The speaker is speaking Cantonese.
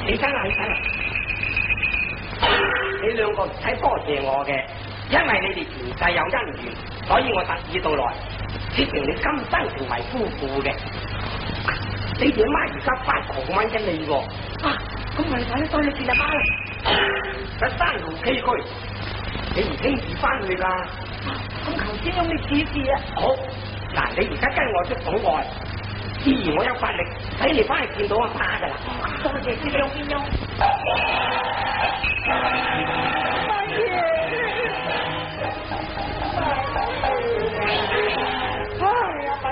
起身啦，起身啦！你兩個唔使多謝我嘅，因為你哋前世有姻緣，所以我特意到來，決定你今生成為夫婦嘅。你哋阿媽而家翻狂揾緊你喎， 咁我哋快啲收你見阿媽啦。 喺山路崎嶇，你唔輕易翻去㗎。 咁求先生你指示啊。 好，嗱，你而家跟我出島外，自然我有法力使你翻去見到阿媽㗎啦。 多謝師兄。